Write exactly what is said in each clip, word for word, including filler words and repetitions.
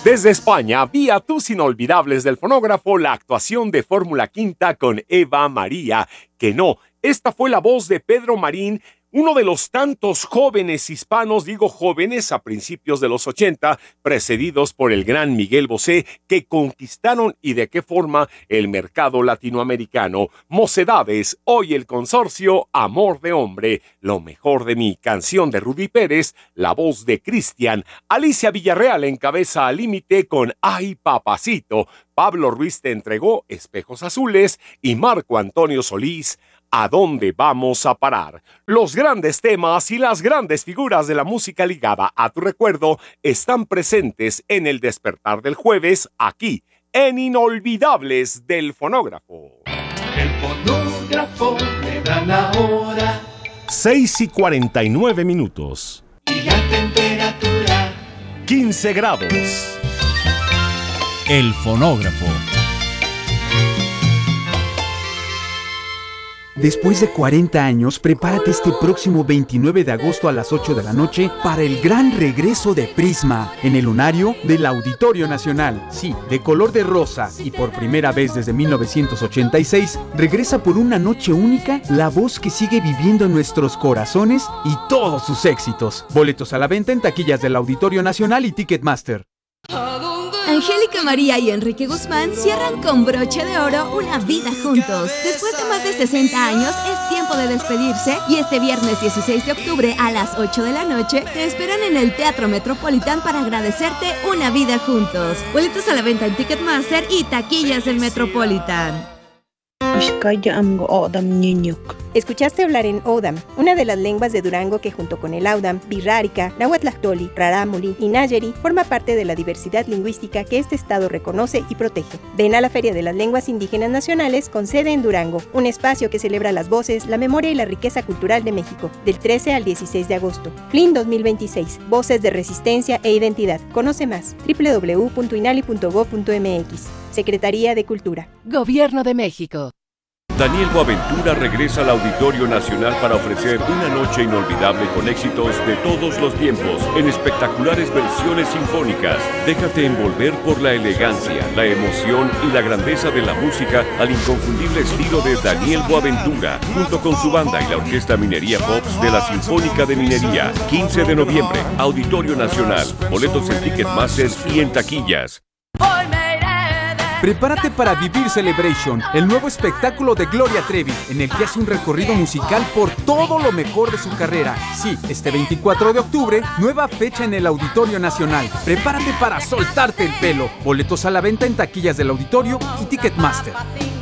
Desde España, vía tus inolvidables del fonógrafo, la actuación de Fórmula Quinta con Eva María, que no, esta fue la voz de Pedro Marín, uno de los tantos jóvenes hispanos, digo jóvenes a principios de los ochenta, precedidos por el gran Miguel Bosé, que conquistaron y de qué forma el mercado latinoamericano. Mocedades, hoy el consorcio Amor de Hombre, Lo Mejor de Mí, canción de Rudy Pérez, la voz de Cristian. Alicia Villarreal encabeza Al Límite con Ay Papacito. Pablo Ruiz te entregó Espejos Azules y Marco Antonio Solís, ¿A dónde vamos a parar? Los grandes temas y las grandes figuras de la música ligada a tu recuerdo están presentes en el despertar del jueves, aquí, en Inolvidables del Fonógrafo. El fonógrafo me da la hora. seis y cuarenta y nueve minutos. Y la temperatura. quince grados. El fonógrafo. Después de cuarenta años, prepárate este próximo veintinueve de agosto a las ocho de la noche para el gran regreso de Prisma en el lunario del Auditorio Nacional. Sí, de color de rosa y por primera vez desde mil novecientos ochenta y seis, regresa por una noche única la voz que sigue viviendo en nuestros corazones y todos sus éxitos. Boletos a la venta en taquillas del Auditorio Nacional y Ticketmaster. Angélica María y Enrique Guzmán cierran con broche de oro una vida juntos. Después de más de sesenta años, es tiempo de despedirse y este viernes dieciséis de octubre a las ocho de la noche te esperan en el Teatro Metropolitan para agradecerte una vida juntos. Boletos a la venta en Ticketmaster y taquillas del Metropolitan. Escuchaste hablar en Odam, una de las lenguas de Durango que junto con el Audam, Birrárica, Nahuatlactoli, Rarámuri y Nayeri forma parte de la diversidad lingüística que este estado reconoce y protege. Ven a la Feria de las Lenguas Indígenas Nacionales con sede en Durango, un espacio que celebra las voces, la memoria y la riqueza cultural de México, del trece al dieciséis de agosto. F L I N dos mil veintiséis, Voces de Resistencia e Identidad. Conoce más, doble u doble u doble u punto inali punto gob punto eme equis. Secretaría de Cultura. Gobierno de México. Daniel Boaventura regresa al Auditorio Nacional para ofrecer una noche inolvidable con éxitos de todos los tiempos, en espectaculares versiones sinfónicas. Déjate envolver por la elegancia, la emoción y la grandeza de la música al inconfundible estilo de Daniel Boaventura, junto con su banda y la Orquesta Minería Pops de la Sinfónica de Minería. quince de noviembre, Auditorio Nacional. Boletos en Ticketmaster y en taquillas. Prepárate para vivir Celebration, el nuevo espectáculo de Gloria Trevi, en el que hace un recorrido musical por todo lo mejor de su carrera. Sí, este veinticuatro de octubre, nueva fecha en el Auditorio Nacional. Prepárate para soltarte el pelo. Boletos a la venta en taquillas del Auditorio y Ticketmaster.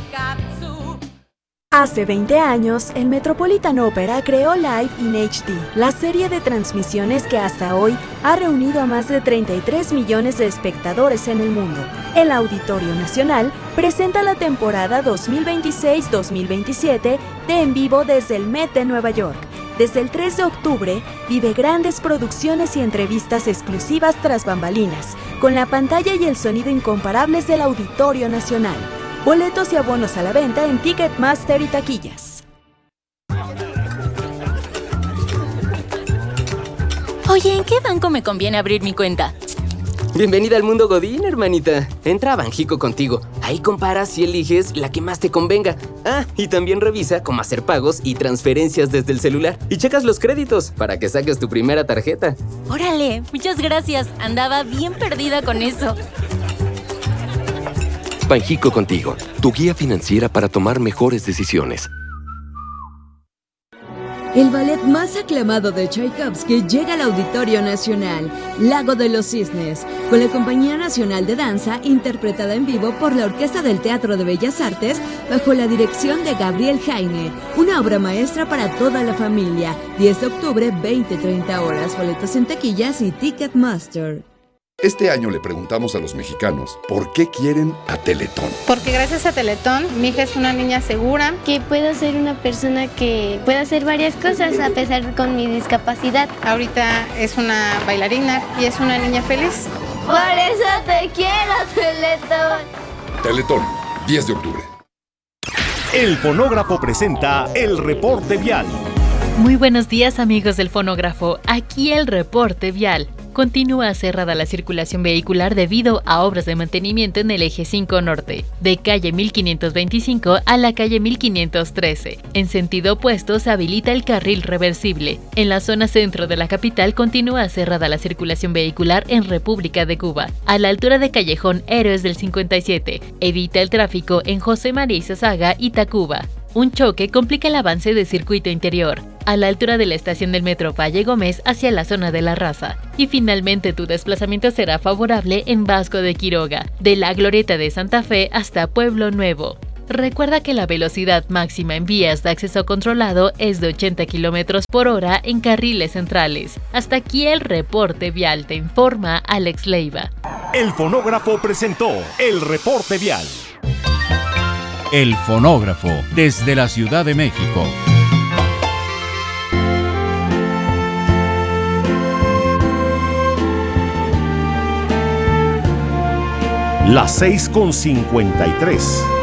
Hace veinte años, el Metropolitan Opera creó Live in H D, la serie de transmisiones que hasta hoy ha reunido a más de treinta y tres millones de espectadores en el mundo. El Auditorio Nacional presenta la temporada dos mil veintiséis dos mil veintisiete de En Vivo desde el Met de Nueva York. Desde el tres de octubre, vive grandes producciones y entrevistas exclusivas tras bambalinas, con la pantalla y el sonido incomparables del Auditorio Nacional. Boletos y abonos a la venta en Ticketmaster y taquillas. Oye, ¿en qué banco me conviene abrir mi cuenta? Bienvenida al mundo Godín, hermanita. Entra a Banjico Contigo. Ahí comparas y eliges la que más te convenga. Ah, y también revisa cómo hacer pagos y transferencias desde el celular. Y checas los créditos para que saques tu primera tarjeta. Órale, muchas gracias. Andaba bien perdida con eso. Banjico Contigo, tu guía financiera para tomar mejores decisiones. El ballet más aclamado de Tchaikovsky llega al Auditorio Nacional, Lago de los Cisnes, con la Compañía Nacional de Danza, interpretada en vivo por la Orquesta del Teatro de Bellas Artes, bajo la dirección de Gabriel Jaime. Una obra maestra para toda la familia. diez de octubre, veinte a treinta horas. Boletos en taquillas y Ticketmaster. Este año le preguntamos a los mexicanos por qué quieren a Teletón. Porque gracias a Teletón, mi hija es una niña segura. Que puedo ser una persona que pueda hacer varias cosas a pesar con mi discapacidad. Ahorita es una bailarina y es una niña feliz. Por eso te quiero, Teletón. Teletón, diez de octubre. El Fonógrafo presenta el reporte vial. Muy buenos días, amigos del Fonógrafo. Aquí el reporte vial. Continúa cerrada la circulación vehicular debido a obras de mantenimiento en el eje cinco norte, de calle mil quinientos veinticinco a la calle mil quinientos trece. En sentido opuesto se habilita el carril reversible. En la zona centro de la capital continúa cerrada la circulación vehicular en República de Cuba, a la altura de Callejón Héroes del cincuenta y siete. Evita el tráfico en José María Izazaga y Tacuba. Un choque complica el avance de circuito interior, a la altura de la estación del metro Valle Gómez hacia la zona de La Raza. Y finalmente tu desplazamiento será favorable en Vasco de Quiroga, de la Glorieta de Santa Fe hasta Pueblo Nuevo. Recuerda que la velocidad máxima en vías de acceso controlado es de ochenta kilómetros por hora en carriles centrales. Hasta aquí el reporte vial, te informa Alex Leiva. El fonógrafo presentó el reporte vial. El fonógrafo, desde la Ciudad de México. Las seis con cincuenta y tres.